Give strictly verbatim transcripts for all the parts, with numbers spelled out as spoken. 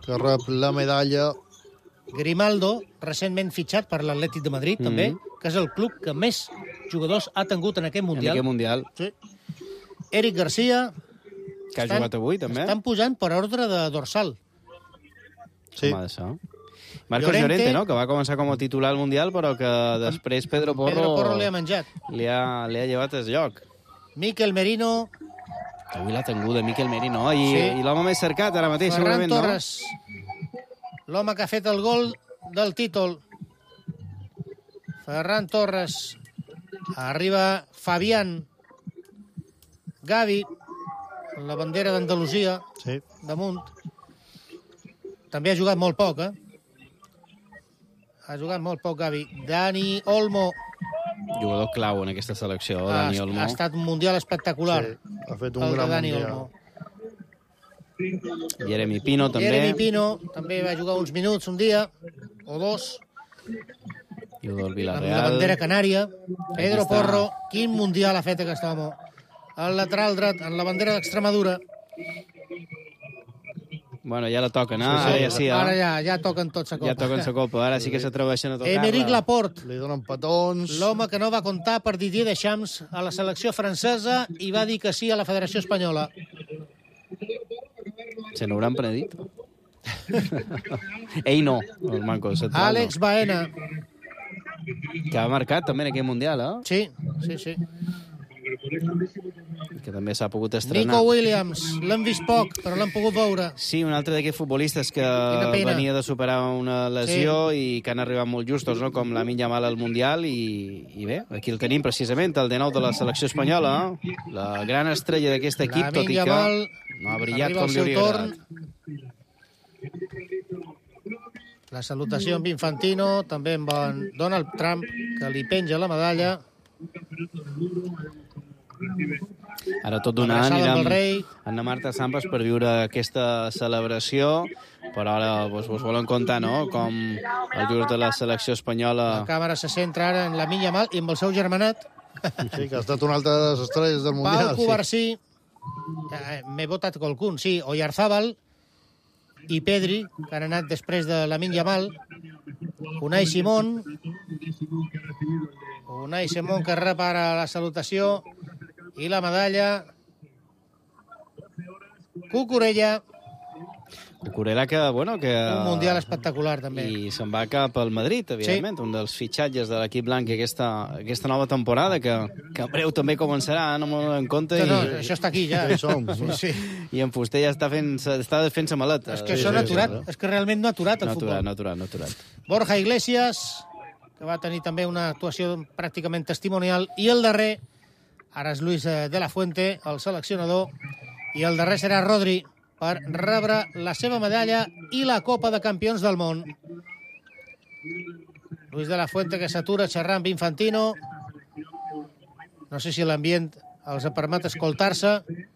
que rep la medalla. Grimaldo, recentment fitxat per l'Atlètic de Madrid, mm -hmm. també, que és el club que més jugadors ha tingut en aquest Mundial. En aquest Mundial. Sí. Eric Garcia... Que ha jugat avui, també. Estan pujant per ordre de dorsal. Sí. Com ha de ser? Marcos Llorente, Llorente, no?, que va començar com a titular al Mundial, però que després Pedro Porro... Pedro Porro li ha menjat. Li ha, li ha llevat el lloc. Miquel Merino... Avui l'ha tingut de Miquel Merino, i, sí. i l'home més cercat ara mateix, Ferran segurament, Torres, no? L'home que ha fet el gol del títol. Ferran Torres. Arriba Fabián. Gavi, la bandera d'Andalusia, sí. damunt. També ha jugat molt poc, eh? Ha jugat molt poc, Gavi. Dani Olmo. Jugador clau en aquesta selecció, ha, Dani Olmo. Ha estat un mundial espectacular. Sí, ha fet un gran Dani mundial. Olmo. Jeremy Pino, també. Jeremy Pino, també va jugar uns minuts un dia, o dos. I el Villarreal. Amb la bandera canària. Pedro Porro, quin mundial ha fet aquest home. El lateral dret, en la bandera d'Extremadura. Bueno, ja la toquen, eh? Sí, sí, ara ja sí, eh? Ara ja, ja toquen tots la copa. Ja toquen la copa, ara sí que s'atreveixen a tocar-la. Emeric Laporte. Li donen petons. L'home que no va comptar per Didier Deschamps a la selecció francesa i va dir que sí a la Federació Espanyola. Se n'hauran penedit. Ell no, el manco. Àlex Baena. Que ha marcat també en aquest Mundial, eh? Sí, sí, sí. Que també s'ha pogut estrenar. Nico Williams, l'hem vist poc, però l'hem pogut veure. Sí, un altre d'aquests futbolistes que venia de superar una lesió sí. i que han arribat molt justos, no? Com Lamine Yamal al Mundial, i, i bé, aquí el tenim precisament, el de nou de la selecció espanyola, la gran estrella d'aquest equip, tot i que Yamal, no ha brillat com li hauria agradat. La salutació amb Infantino, també amb Donald Trump, que li penja la medalla. Ara tot d'una anirem a Anna Marta Sampas per viure aquesta celebració, però ara vos, vos volen contar, no?, com el jugador de la selecció espanyola... La càmera se centra ara en Lamine Yamal i amb el seu germanat. Sí, que ha estat una altra de les estrelles del Mundial. Pau Covarsí, sí. M'he votat qualcun, sí, Oyarzábal i Pedri, que han anat després de Lamine Yamal, Unai Simón, Unai Simón que rep ara la salutació i la medalla, Cucurella. Cucurella que, bueno, que... Un mundial espectacular, també. I se'n va cap al Madrid, evidentment, sí. Un dels fitxatges de l'equip blanc aquesta, aquesta nova temporada, que, que en breu també començarà, no m'ho en compte. No, no, i... això està aquí, ja. Ja hi som. Sí, sí. I en Fuster ja està fent, està fent sa maleta. És que això no ha aturat, és que realment no ha aturat el no futbol. No ha aturat, no ha aturat. Borja Iglesias, que va tenir també una actuació pràcticament testimonial, i el darrer, ara és Luis de la Fuente, el seleccionador, i el darrer serà Rodri, per rebre la seva medalla i la Copa de Campions del Món. Luis de la Fuente, que s'atura xerrant amb Infantino. No sé si l'ambient els permet escoltar-se.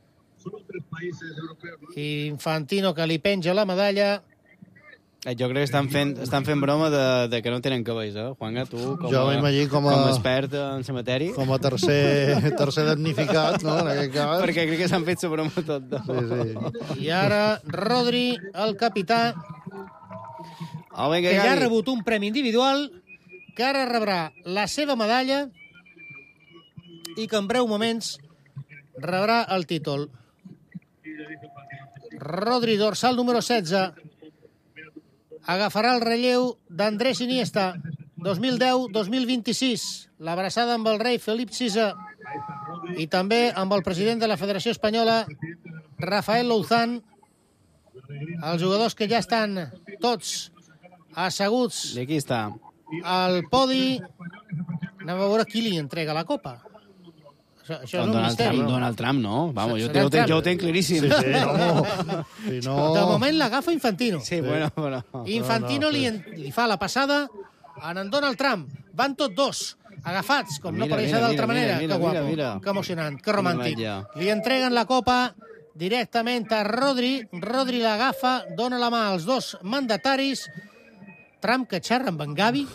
I Infantino, que li penja la medalla. Jo crec que estan fent, estan fent broma de, de que no tenen cabells, eh? Juanga, tu, com, jo a, com, a, com a expert en la matèria. Com a tercer, tercer damnificat, no?, en aquest cas. Perquè crec que s'han fet la broma tot. No? Sí, sí. I ara Rodri, el capità, oh, venga, que ja ha rebut un premi individual, que ara rebrà la seva medalla i que en breu moments rebrà el títol. Rodri, dorsal número setze, agafarà el relleu d'Andrés Iniesta, dos mil deu dos mil vint-i-sis, l'abraçada amb el rei Felip sisè i també amb el president de la Federació Espanyola, Rafael Louzán, els jugadors que ja estan tots asseguts I aquí està. al podi. Anem a veure qui li entrega la copa. Això, això és un Donald misteri. Trump, Donald Trump, no? Vamos, jo, Serà jo, Trump. jo ho tenc claríssim. Sí, sí, no, si no... De moment l'agafa Infantino. Sí, bueno, bueno. Infantino No, no, li, en- li fa la passada a en Donald Trump. Van tots dos, agafats, com no Mira, podria mira, ser d'altra mira, manera. mira, Que guapo, mira, mira. que emocionant, que romàntic. Mira. Li entreguen la copa directament a Rodri. Rodri l'agafa, dona la mà als dos mandataris. Trump que xerra amb en Gavi.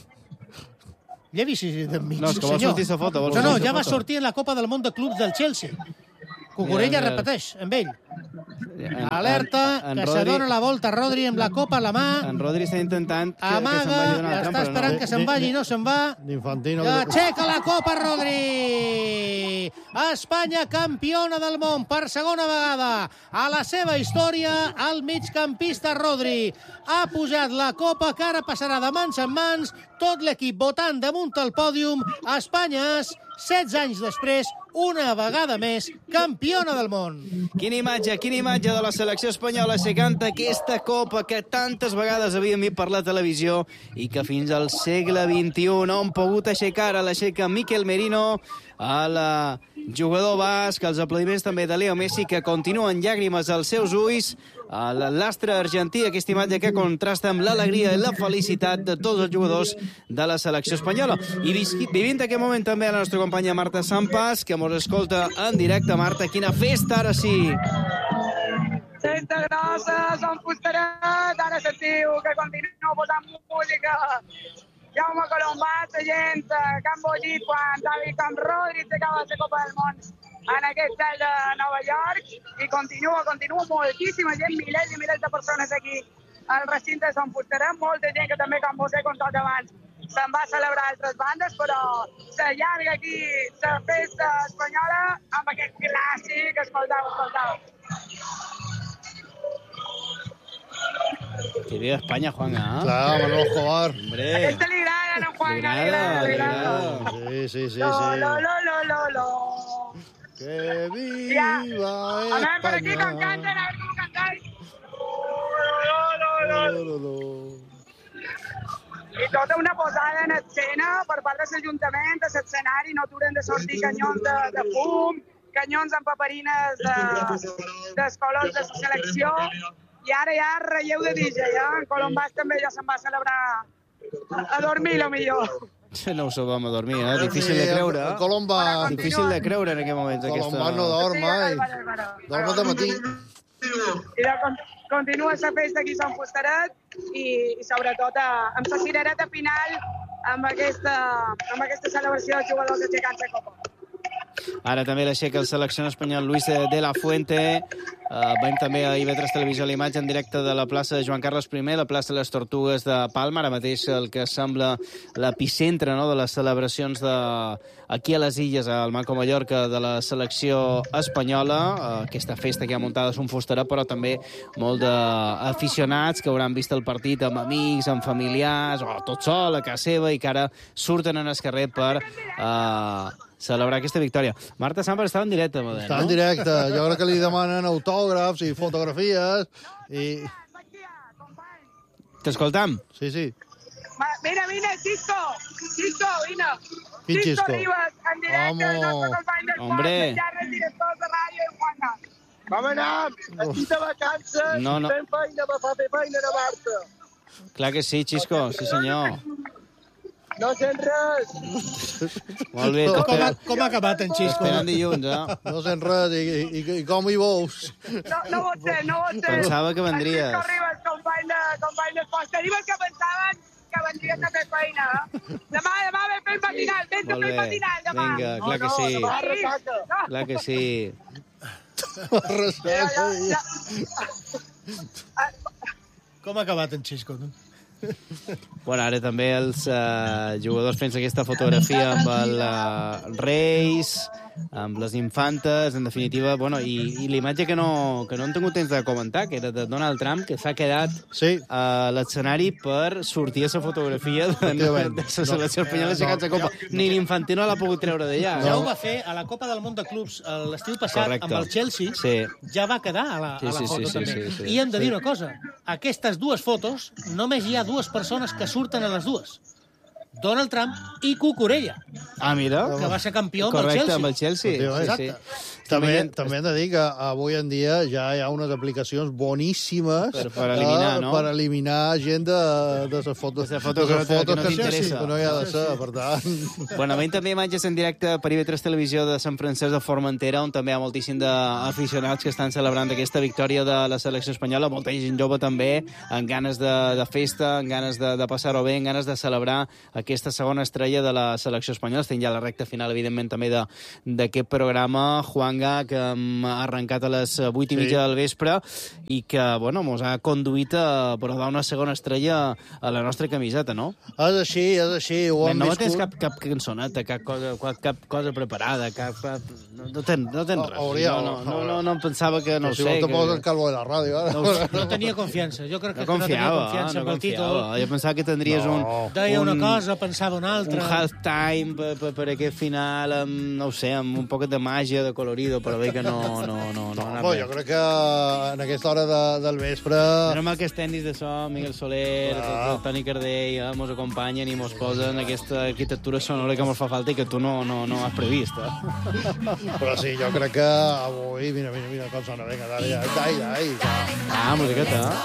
Ja he vist d'enmig, No, és que vol senyor. sortir sa foto. Vol No, no, sortir sa ja va foto. sortir en la Copa del Món de Clubs del Chelsea. Cucurella Mira, repeteix amb ell. En, Alerta, en, en que Rodri, se dona la volta a Rodri amb la copa a la mà. En Rodri està intentant que, Amaga, que se'n vagi d'una altra, està esperant però que se'n vagi, no se'n va. L'Infantino... I aixeca la copa Rodri! Espanya campiona del món per segona vegada. A la seva història, el migcampista Rodri ha pujat la copa que ara passarà de mans en mans. Tot l'equip votant damunt el pòdium. Espanya és, setze anys després, una vegada més, campiona del món. Quina imatge, quina imatge de la selecció espanyola aixecant aquesta copa que tantes vegades havíem vist per la televisió i que fins al segle vint-i-u no han pogut aixecar. A l'aixeca Miquel Merino, a la jugador basc, els aplaudiments també de Leo Messi, que continuen llàgrimes als seus ulls, a l'astre argentí, aquesta imatge que contrasta amb l'alegria i la felicitat de tots els jugadors de la selecció espanyola. I vivint aquest moment també la nostra companya Marta Sampas, que mos escolta en directe. Marta, quina festa, ara sí! Festa grossa, som Fusteret, ara sentiu que continuo posant música. Jaume Colombà, la gent que han bullit quan David Camp Rodri s'acaba la Copa del Món en aquest cel de Nova York, i continua, continua moltíssima gent, milers i milers de persones aquí al recinte de Sant Fusteret, molta gent que també, com vos he contat abans, se'n va celebrar altres bandes, però s'allarga aquí la festa espanyola amb aquest clàssic, escoltau, escoltau. Que viva España, Juan, ¿ah? Clar, Manolo Escobar. Hombre. Aquesta li agrada, no, Juan? Li agrada, li agrada. Sí, sí, sí, Lo, sí. lo, lo, lo, lo, lo. Que viva Ja. A veure, per aquí com España. canten, a veure com cantáis. Lo, lo, lo, lo. Lo, lo, lo. I tota una posada en escena per part de l'Ajuntament, de l'escenari, no aturen de sortir canyons de, de fum, canyons amb paperines de, dels colors de la selecció, i ara ja relleu de D J, eh? En Colombàs també ja se'n va celebrar a, a dormir, lo millor. No ho sabem a dormir, eh? Difícil de creure, El eh? Colomba... Difícil de creure en aquest moment. Colomba no Aquesta... dorm mai. Sí, vale, vale, vale. Dorm de matí. I de, con, continua la festa aquí a Sant Fusteret i, i sobretot a, amb la cirereta final amb aquesta, amb aquesta celebració dels jugadors aixecant la copa. Ara també l'aixeca el seleccionador espanyol Luis de la Fuente. Uh, veiem també a I V tres Televisió la imatge en directe de la plaça de Joan Carles I, la plaça de les Tortugues de Palma, ara mateix el que sembla l'epicentre, no?, de les celebracions de, aquí a les Illes, al Manco Mallorca, de la selecció espanyola. Uh, aquesta festa que ha muntada un Fusteret, però també molt d'aficionats que hauran vist el partit amb amics, amb familiars, o tot sol, a casa seva, i que ara surten en el carrer per... Uh, celebrar aquesta victòria. Marta Samper estava en directe, model, Està no? en directe. Jo crec que li demanen autògrafs i fotografies. I... T'escoltam? Sí, sí. Mira, vine, Xisco! Xisco, vine! Quin Xisco? Ribas, en directe, el nostre Vamos. company del Hombre. Quart, ja el director de ràdio, i Juanca. Vam anar aquí de vacances, No, no. fent feina, va fer feina de Marta. Clar que sí, Xisco, sí senyor. No sent res. Molt bé, Com ha, t'espera- com ha acabat en Xisco? t'esperen dilluns, eh? No sent res. I, i, i com hi veus? No, no pot ser, no pot ser. Pensava que vendries. El Xisco Ribas, company de, company de Costa. Diuen que pensaven que vendries a fer feina. Eh? Demà, demà ve fer el matinal, vens a Molt fer el bé. matinal, demà. Vinga, clar que no, sí. demà ressaca. No. Clar que sí. Ja, ja, ja. Com ha acabat en Xisco? No? Bueno, ara també els uh, jugadors fent aquesta fotografia amb el uh, Reis, amb les infantes, en definitiva, bueno, i, i l'imatge que no, que no hem tingut temps de comentar, que era de Donald Trump, que s'ha quedat Sí. a l'escenari per sortir a la fotografia de, de Efectivament. la selecció espanyola aixecant la copa. Ni l'Infantino l'ha pogut treure d'allà. Ja ho va fer a la Copa del Món de Clubs l'estiu passat Correcte. amb el Chelsea. Sí. Ja va quedar a la, Sí, a la sí, foto, sí, sí, també. sí, sí. I hem de dir una cosa. Aquestes dues fotos, només hi ha dues persones que surten a les dues. Donald Trump i Cucurella, Ah, mira. que va ser campió amb el Correcte, Chelsea. amb el Chelsea. Efectivament. Sí, sí. També, Veient- també hem de dir que avui en dia ja hi ha unes aplicacions boníssimes Per- per eliminar, eh, no? per eliminar gent de, de les fotos, De les fotos que no les te- que fotos no que, t'interessa. que no hi ha de ser, per tant... Bueno, veiem també imatges en directe per I V tres Televisió de Sant Francesc de Formentera, on també hi ha moltíssim d'aficionats que estan celebrant aquesta victòria de la selecció espanyola, molta gent jove també, amb ganes de, de festa, amb ganes de, de passar-ho bé, amb ganes de celebrar aquesta segona estrella de la selecció espanyola. Estem ja a la recta final, evidentment, també d'aquest programa. Juanga, que hem arrencat a les vuit i mitja sí. del vespre i que, bueno, mos ha conduït a brodar una segona estrella a la nostra camiseta, no? És així, és així. Ho hem no viscut. tens cap, cap cançoneta, cap cosa, cap cosa preparada, cap... No tens, no tens res. Hauria, no, no, no, no, no em pensava que, no si sé... Si vols te que... poses el calvo de la ràdio, ara. No, no tenia confiança. Jo crec que no confiava, no tenia confiança no pel títol. Jo pensava que tindries no. un... Deia un, una cosa, pensava una altra. Un half-time per, per, per aquest final, amb, no ho sé, amb un poc de màgia, de colorido, però bé que no... no, no, no, no bo, jo crec que en aquesta hora de, del vespre... Menos mal que els tècnics de so, Miguel Soler, ah. Toni Cardell, eh, mos acompanyen i mos posen aquesta arquitectura sonora que mos fa falta i que tu no, no, no has previst. Eh? Però sí, jo crec que avui... Mira, mira, mira com sona. Vinga, dai, dai, dai. Ah, musiqueta, eh?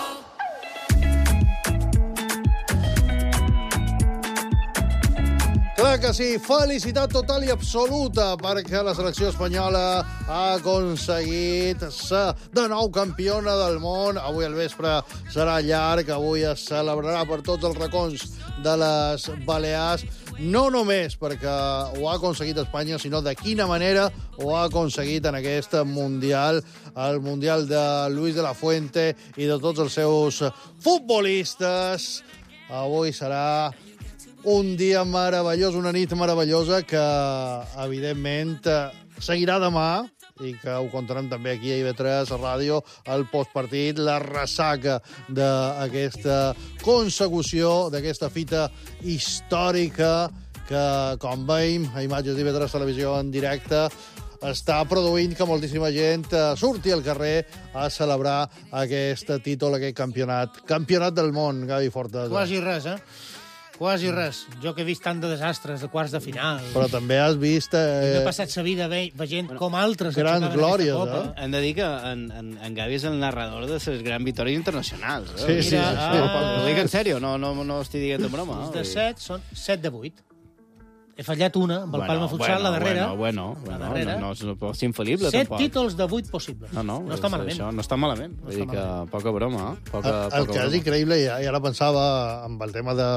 Clar que sí, felicitat total i absoluta perquè la selecció espanyola ha aconseguit ser de nou campiona del món. Avui al vespre serà llarg, avui es celebrarà per tots els racons de les Balears, no només perquè ho ha aconseguit Espanya, sinó de quina manera ho ha aconseguit en aquest Mundial, el Mundial de Luis de la Fuente i de tots els seus futbolistes. Avui serà un dia meravellós, una nit meravellosa que, evidentment, seguirà demà i que ho contarem també aquí a I V tres a ràdio, el postpartit, la ressaca d'aquesta consecució, d'aquesta fita històrica que, com veiem a imatges d'I V tres Televisió en directe, està produint que moltíssima gent surti al carrer a celebrar aquest títol, aquest campionat. Campionat del món, Gavi Fortes. Quasi res, eh? Quasi res. Jo que he vist tant de desastres, de quarts de final. Però també has vist... Eh... He passat sa vida ve veient bueno, com altres... Grans glòries, eh? Hem de dir que en, en, en Gavi és el narrador de les grans victòries internacionals. Eh? Sí, sí, Mira, sí. sí. Ah, ho dic en sèrio, no, no, no estic dient de broma. Els de set són set de vuit. He fallat una, amb el bueno, Palma Futsal, bueno, la darrera. Bueno, bueno, la darrera. no, no, no pot ser infal·lible, set tampoc. títols de vuit possibles. No, no, no està malament. Això no està malament. No Vull dir que malament. poca broma, eh? Poca, el, poca el que broma. és increïble, ja, ja la pensava amb el tema de,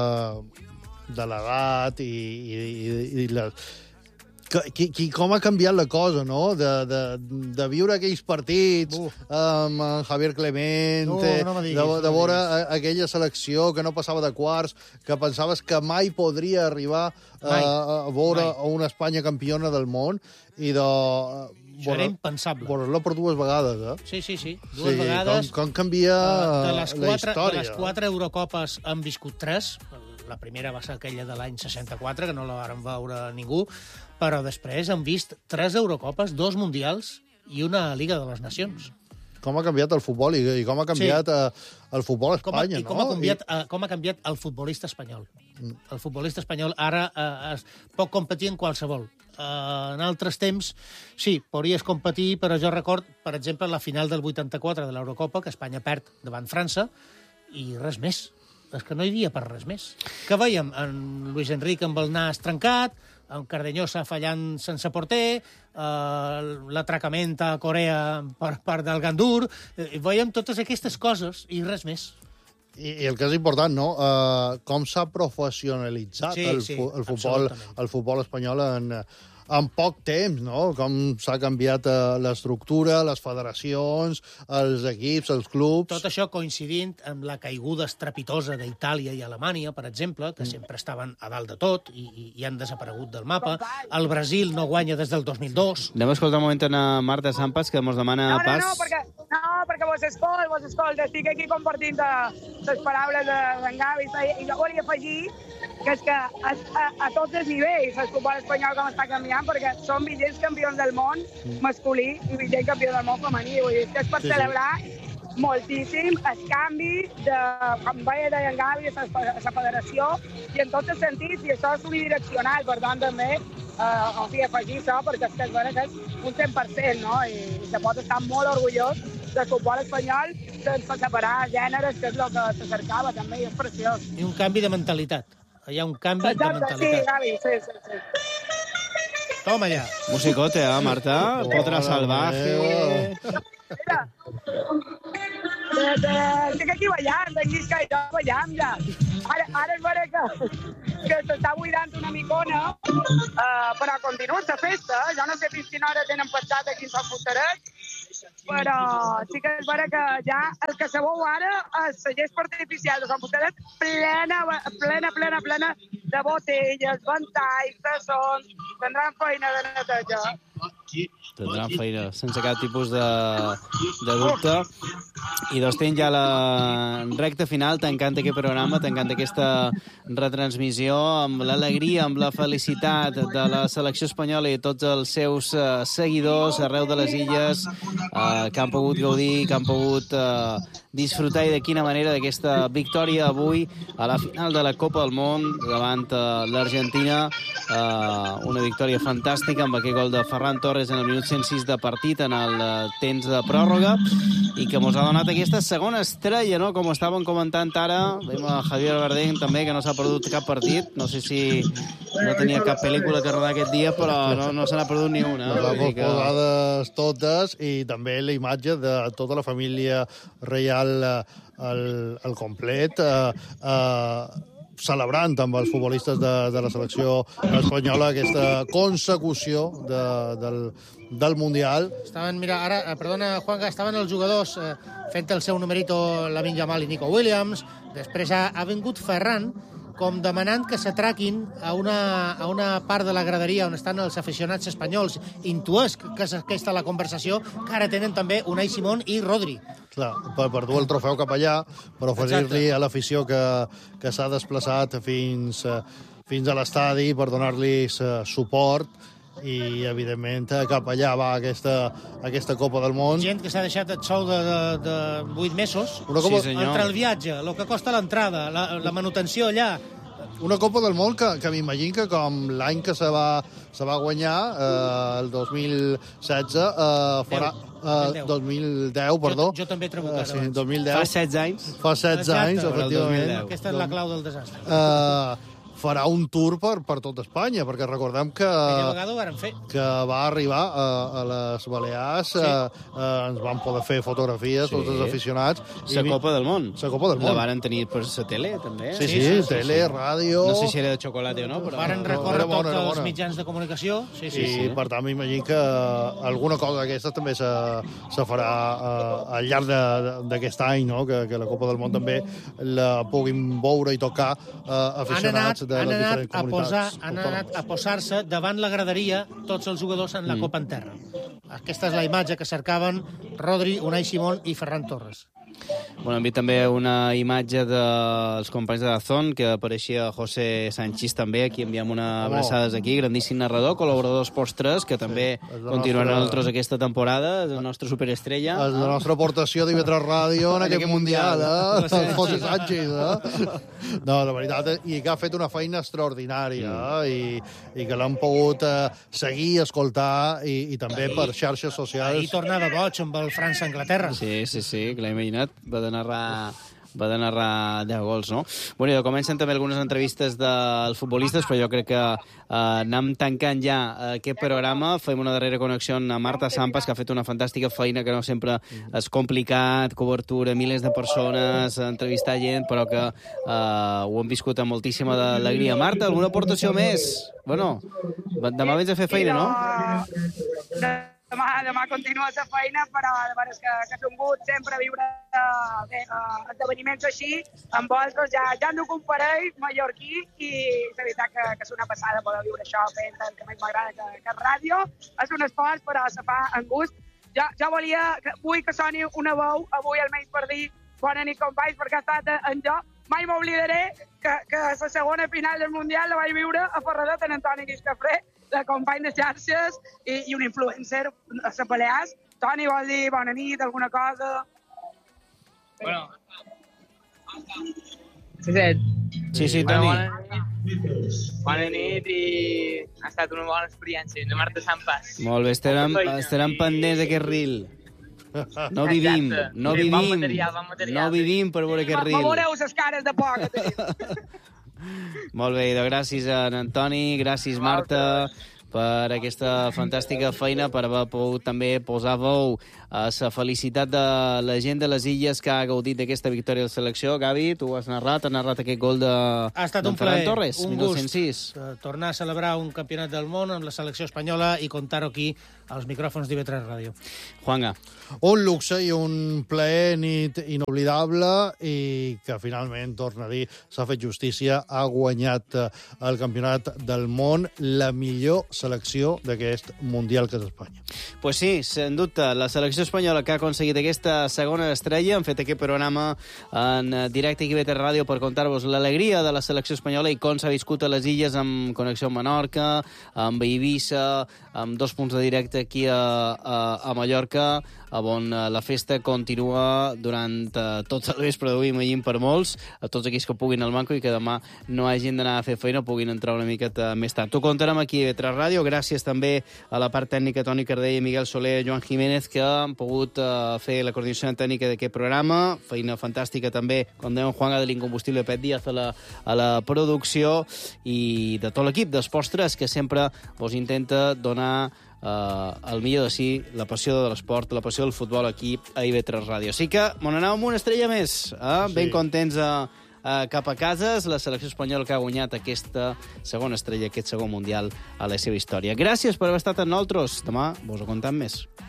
de l'edat i, i, i, i la... Qui, qui, com ha canviat la cosa, no? De, de, de viure aquells partits uh. amb en Javier Clemente, uh, no diguis, de, de no veure aquella selecció que no passava de quarts, que pensaves que mai podria arribar mai, a, a veure mai. a una Espanya campiona del món, i de... Això era impensable. Veure-la per dues vegades, eh? Sí, sí, sí. Dues sí, vegades. Com, com canvia de les quatre, la història. De les quatre Eurocopes han viscut tres. La primera va ser aquella de l'any seixanta-quatre, que no la varen veure ningú, però després han vist tres Eurocopes, dos Mundials i una Liga de les Nacions. Com ha canviat el futbol i, i com ha canviat sí. uh, el futbol a Espanya, com ha, i com no? Ha canviat, I... uh, com ha canviat el futbolista espanyol. Mm. El futbolista espanyol ara uh, es pot competir en qualsevol. Uh, en altres temps, sí, podries competir, però jo record, per exemple, la final del vuitanta-quatre de l'Eurocopa, que Espanya perd davant França, i res més. És que no hi havia per res més. Què veiem? En Luis Enrique amb el nas trencat, en Cardeñosa fallant sense porter, eh, l'atracament a Corea per part del Gandur... Eh, veiem totes aquestes coses i res més. I, i el que és important, no? Uh, com s'ha professionalitzat sí, el, sí, fu el, futbol, el futbol espanyol en, en poc temps, no? Com s'ha canviat uh, l'estructura, les federacions, els equips, els clubs... Tot això coincidint amb la caiguda estrepitosa d'Itàlia i Alemanya, per exemple, que mm. sempre estaven a dalt de tot i, i, i han desaparegut del mapa. El Brasil no guanya des del dos mil dos. Anem a escoltar un moment a Marta Sampas, que ens demana no, no, pas... No, perquè, no, perquè vos escolto, vos escolto. Estic aquí compartint les paraules d'en Gavi i jo volia afegir que és que a, a, a tots els nivells el futbol espanyol com està canviant, perquè són vigents campions del món masculí i vigent campió del món femení. Vull dir, que és per sí, celebrar sí. moltíssim el canvi de, com veia deia en Gavi, a la federació, i en tots els sentits, i això és unidireccional, per tant, també, eh, o sigui, afegir això, perquè és que és vera que és un cent per cent, no? I, i se pot estar molt orgullós del futbol espanyol sense separar gèneres, que és el que se cercava, també, i és preciós. I un canvi de mentalitat. Hi ha un canvi Exacte, de mentalitat. Sí, Gavi, sí, sí, sí. Toma ja. Musicote, eh, Marta? Oh, Potra salvaje. Mira. Estic aquí ballant, aquí que jo ballant ja. Ara, ara és vera que, que s'està buidant una micona, uh, però continua la festa. Jo no sé fins quina hora tenen pensat aquí en Sant Fusteret, però sí que és vera que ja el que sabeu ara és la gespa artificial de Sant Fusteret plena, plena, plena, plena de botelles, ventalls, tassons, tindran feina de neteja. Tindran feina, sense cap tipus de, de dubte. I doncs tenint ja la recta final, tancant aquest programa, tancant aquesta retransmissió, amb l'alegria, amb la felicitat de la selecció espanyola i tots els seus uh, seguidors arreu de les illes uh, que han pogut gaudir, que han pogut uh, disfrutar i de quina manera d'aquesta victòria avui a la final de la Copa del Món davant uh, l'Argentina. Uh, una victòria fantàstica amb aquest gol de Ferran Torres en el minut cent sis de partit en el uh, temps de pròrroga i que mos ha donat aquesta segona estrella, no? Com estàvem comentant ara, veiem a Javier Bardem també, que no s'ha perdut cap partit. No sé si no tenia cap pel·lícula que rodar aquest dia, però no, no se n'ha perdut ni una. Les ha que... posades totes, i també la imatge de tota la família reial al, al complet, eh, eh, celebrant amb els futbolistes de, de la selecció espanyola aquesta consecució de, del, del Mundial. Estaven, mira, ara, perdona, Juanga, estaven els jugadors eh, fent el seu numerito Lamine Yamal i Nico Williams. Després ha, ha vingut Ferran com demanant que s'atraquin a una, a una part de la graderia on estan els aficionats espanyols. Intueix que és aquesta la conversació, que ara tenen també Unai Simón i Rodri. Clar, per, per dur el trofeu cap allà, per oferir-li a l'afició que, que s'ha desplaçat fins, fins a l'estadi per donar-li suport, i, evidentment, cap allà va aquesta, aquesta Copa del Món. Gent que s'ha deixat el sou de, de, de vuit mesos. Una Copa... Sí, entre el viatge, el que costa l'entrada, la, la manutenció allà. Una Copa del Món que, que m'imagino que com l'any que se va, se va guanyar, eh, el dos mil setze, eh, farà... Uh, dos mil deu, perdó. Jo, jo també he treballat uh, sí, dos mil deu. Fa setze anys. Fa setze anys, efectivament. Aquesta és la clau del desastre. Uh, farà un tour per, per tot Espanya, perquè recordem que, Aquella vegada ho varen fer. que va arribar a, a les Balears, sí. uh, uh, ens van poder fer fotografies, sí. tots els aficionats. La Copa del Món. La Copa del Món. La varen tenir per la tele, també. Sí, sí, sí, sí tele, sí. ràdio... No sé si era de xocolata o no, però... Varen recórrer no, tots els mitjans de comunicació. Sí, sí, I, sí. per tant, m'imagino que alguna cosa d'aquesta també se, se farà uh, al llarg d'aquest any, no? que, que la Copa del Món també la puguin veure i tocar uh, aficionats anat, de les diferents comunitats. Posar, han anat a posar-se davant la graderia tots els jugadors en la mm. Copa en terra. Aquesta és la imatge que cercaven Rodri, Unai Simón i Ferran Torres. Bueno, hem vist també una imatge dels companys de Dazón, que apareixia José Sánchez també, aquí enviem una oh. abraçada des d'aquí, grandíssim narrador, col·laborador d'Esports tres, que també sí, continuarà nostra... nosaltres aquesta temporada, és la nostra superestrella. És la nostra aportació d'I V tres Ràdio en, en aquest mundial, mundial eh? José Sánchez, eh? No, la veritat, i que ha fet una feina extraordinària, mm. eh? I, i que l'han pogut eh, seguir, escoltar, i, i també ahir, per xarxes socials. Ahir tornava boig amb el França-Anglaterra. Sí, sí, sí, que l'he imaginat. Va de narrar va de narrar deu gols, no? Bueno, i comencen també algunes entrevistes dels futbolistes, però jo crec que eh, anem tancant ja aquest programa. Fem una darrera connexió amb Marta Sampas, que ha fet una fantàstica feina, que no sempre és complicat, cobertura, milers de persones, entrevistar gent, però que eh, ho hem viscut amb moltíssima alegria. Marta, alguna aportació més? Bueno, demà vens a fer feina, no? Demà, demà continua la feina, però de veres que, que som gut sempre a viure uh, bé, uh, esdeveniments així, amb vosaltres ja, ja no compareix mallorquí, i la veritat que, que és una passada poder viure això fent el que més m'agrada, que, que és ràdio. És un esforç, però se fa amb gust. Ja, ja volia, que, vull que soni una veu avui almenys per dir bona nit, companys, perquè ha estat en jo. Mai m'oblidaré que, que la segona final del Mundial la vaig viure a Ferradet en Antoni Guiscafré, de company de xarxes i, i un influencer a les Balears. Toni, vol dir bona nit, alguna cosa? Bueno. Sí, sí. Sí, sí, Toni. Bona nit. Bona nit i ha estat una bona experiència. De Marta Sampas. Molt bé, estarem, estarem pendents d'aquest reel. No vivim, no vivim, bon material, bon material. No vivim per veure aquest reel. Veureu les cares de por que tenim. Molt bé, gràcies a en Antoni, gràcies Marta, per aquesta fantàstica feina, per haver pogut també posar veu a la felicitat de la gent de les Illes que ha gaudit d'aquesta victòria de la selecció. Gavi, tu has narrat, has narrat aquest gol de ha estat un Ferran plaer, Torres, un minuto gust cent sis. tornar a celebrar un campionat del món amb la selecció espanyola i contar-ho aquí als micròfons d'I V tres Ràdio. Juanga. Un luxe i un plaer nit inoblidable i que finalment, torna a dir, s'ha fet justícia, ha guanyat el campionat del món, la millor selecció d'aquest Mundial que és Espanya. Pues sí, sens dubte, la selecció espanyola que ha aconseguit aquesta segona estrella. Hem fet aquest programa en directe aquí a I V tres Ràdio per contar-vos l'alegria de la selecció espanyola i com s'ha viscut a les Illes amb connexió amb Menorca, amb Eivissa, amb dos punts de directe aquí a, a, a Mallorca, on la festa continua durant uh, tot el vespre d'avui, imagino per molts, a tots aquells que puguin al banco i que demà no hagin d'anar a fer feina, puguin entrar una miqueta més tard. T'ho contarem aquí a I V tres Ràdio. Gràcies també a la part tècnica Toni Cardell, Miguel Soler, Joan Jiménez, que han pogut uh, fer la coordinació tècnica d'aquest programa. Feina fantàstica també, com deia Juan, de l'Incombustible Pet Díaz a la, a la producció i de tot l'equip d'Esports tres, que sempre vos intenta donar Uh, el millor de si, la passió de l'esport, la passió del futbol aquí a I V tres Ràdio. Així que m'on anàvem amb una estrella més, eh? Sí. Ben contents a, a cap a cases, la selecció espanyola que ha guanyat aquesta segona estrella, aquest segon mundial a la seva història. Gràcies per haver estat amb nosaltres. Demà vos ho contem més.